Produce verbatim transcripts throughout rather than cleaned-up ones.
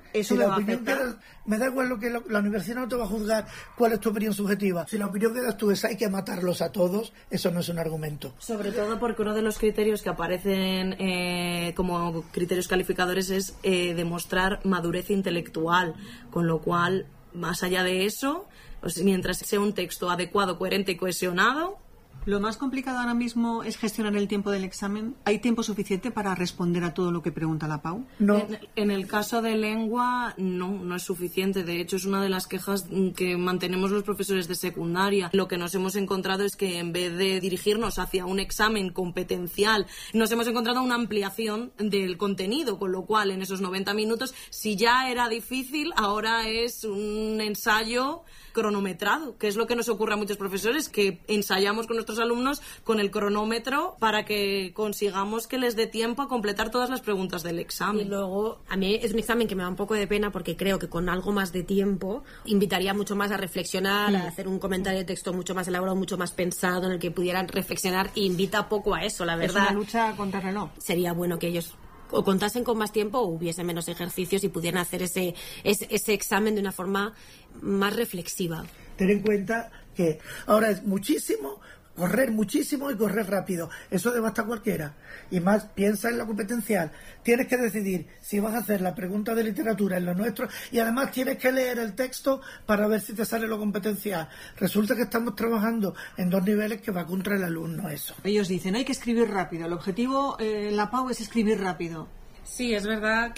eso si me la va a opinión afectar. que das, me da igual lo que la, la universidad no te va a juzgar cuál es tu opinión subjetiva. Si la opinión que das tú es hay que matarlos a todos, eso no es un argumento. Sobre todo porque uno de los criterios que aparecen eh, como criterios calificadores es eh, demostrar madurez intelectual, con lo cual, más allá de eso, pues, mientras sea un texto adecuado, coherente y cohesionado. Lo más complicado ahora mismo es gestionar el tiempo del examen. ¿Hay tiempo suficiente para responder a todo lo que pregunta la P A U? No. En, en el caso de lengua, no, no es suficiente. De hecho, es una de las quejas que mantenemos los profesores de secundaria. Lo que nos hemos encontrado es que en vez de dirigirnos hacia un examen competencial, nos hemos encontrado una ampliación del contenido, con lo cual en esos noventa minutos, si ya era difícil, ahora es un ensayo cronometrado, que es lo que nos ocurre a muchos profesores, que ensayamos con nuestros alumnos con el cronómetro para que consigamos que les dé tiempo a completar todas las preguntas del examen. Y luego, a mí es un examen que me da un poco de pena porque creo que con algo más de tiempo invitaría mucho más a reflexionar, mm. a hacer un comentario de texto mucho más elaborado, mucho más pensado, en el que pudieran reflexionar, e invita poco a eso, la verdad. Es una lucha contra el reloj. Sería bueno que ellos o contasen con más tiempo o hubiese menos ejercicios y pudieran hacer ese, ese, ese examen de una forma más reflexiva. Ten en cuenta que ahora es muchísimo, correr muchísimo y correr rápido. Eso devasta a cualquiera. Y más, piensa en la competencial. Tienes que decidir si vas a hacer la pregunta de literatura en lo nuestro y además tienes que leer el texto para ver si te sale lo competencial. Resulta que estamos trabajando en dos niveles que va contra el alumno eso. Ellos dicen, hay que escribir rápido. El objetivo eh, en la P A U es escribir rápido. Sí, es verdad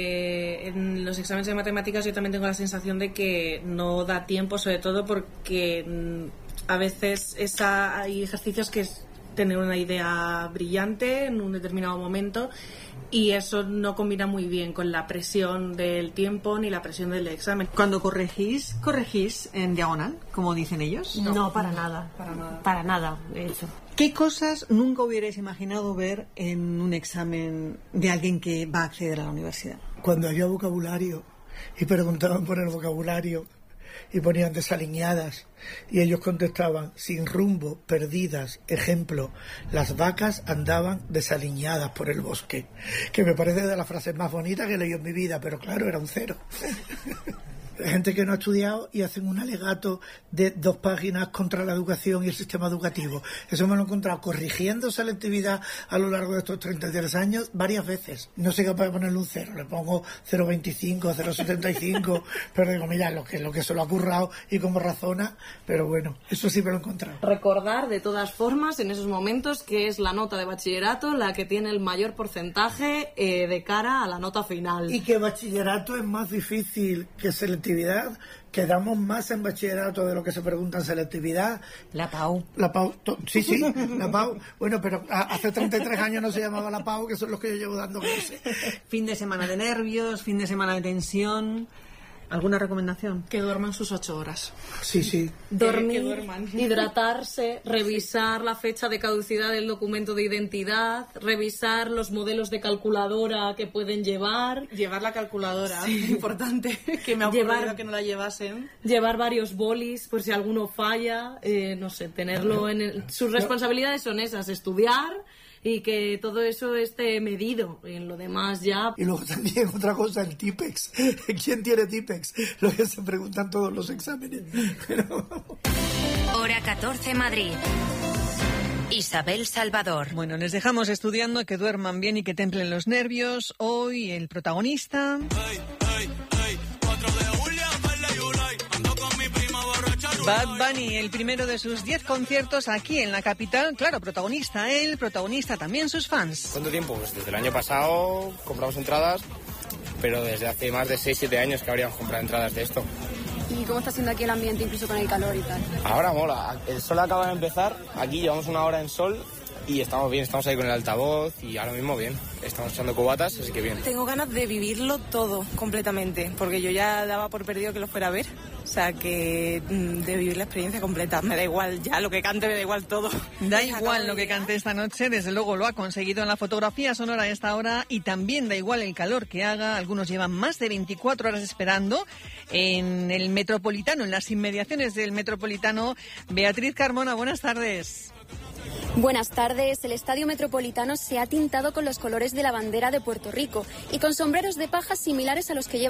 que en los exámenes de matemáticas yo también tengo la sensación de que no da tiempo, sobre todo porque a veces esa, hay ejercicios que es tener una idea brillante en un determinado momento y eso no combina muy bien con la presión del tiempo ni la presión del examen. Cuando corregís, ¿corregís en diagonal, como dicen ellos? No, no para nada. Para nada. Para nada, de hecho. ¿Qué cosas nunca hubierais imaginado ver en un examen de alguien que va a acceder a la universidad? Cuando había vocabulario y preguntaban por el vocabulario y ponían desalineadas y ellos contestaban sin rumbo, perdidas, ejemplo, las vacas andaban desalineadas por el bosque, que me parece de las frases más bonitas que he leído en mi vida, pero claro, era un cero. Gente que no ha estudiado y hacen un alegato de dos páginas contra la educación y el sistema educativo. Eso me lo he encontrado corrigiendo selectividad a lo largo de estos treinta y tres años varias veces. No soy capaz de ponerle un cero, le pongo cero coma veinticinco, cero coma setenta y cinco, pero digo, mira, lo que, lo que se lo ha currado y cómo razona, pero bueno, eso sí me lo he encontrado. Recordar de todas formas en esos momentos que es la nota de bachillerato la que tiene el mayor porcentaje eh, de cara a la nota final. Y que bachillerato es más difícil que selectividad. Que damos más en bachillerato de lo que se pregunta en selectividad. La P A U. La P A U, to, sí, sí, la P A U. Bueno, pero hace treinta y tres años no se llamaba la P A U, que son los que yo llevo dando clases. Fin de semana de nervios, fin de semana de tensión. ¿Alguna recomendación? Que duerman sus ocho horas. Sí, sí. Dormir, que duerman. Hidratarse, revisar la fecha de caducidad del documento de identidad, revisar los modelos de calculadora que pueden llevar. Llevar la calculadora, sí. Importante, que me ha ocurrido llevar, que no la llevasen. Llevar varios bolis por si alguno falla, eh, no sé, tenerlo en el... Sus responsabilidades son esas, estudiar y que todo eso esté medido. En lo demás ya... Y luego también otra cosa, el TIPEX. ¿Quién tiene TIPEX? Lo que se preguntan todos los exámenes. Pero... Hora catorce Madrid. Isabel Salvador. Bueno, les dejamos estudiando, que duerman bien y que templen los nervios. Hoy el protagonista... Hey, hey, hey, cuatro de julio, ando con mi prima borracha. Bad Bunny, el primero de sus diez conciertos aquí en la capital. Claro, protagonista él, protagonista también sus fans. ¿Cuánto tiempo? Pues desde el año pasado compramos entradas, pero desde hace más de seis siete años que habríamos comprado entradas de esto. ¿Y cómo está siendo aquí el ambiente, incluso con el calor y tal? Ahora mola, el sol acaba de empezar, aquí llevamos una hora en sol y estamos bien, estamos ahí con el altavoz y ahora mismo bien, estamos echando cubatas, así que bien. Tengo ganas de vivirlo todo completamente, porque yo ya daba por perdido que lo fuera a ver, o sea que de vivir la experiencia completa, me da igual ya lo que cante, me da igual todo. Da igual lo que cante esta noche, desde luego lo ha conseguido en la fotografía sonora a esta hora y también da igual el calor que haga, algunos llevan más de veinticuatro horas esperando en el Metropolitano, en las inmediaciones del Metropolitano. Beatriz Carmona, buenas tardes. Buenas tardes. El Estadio Metropolitano se ha tintado con los colores de la bandera de Puerto Rico y con sombreros de paja similares a los que lleva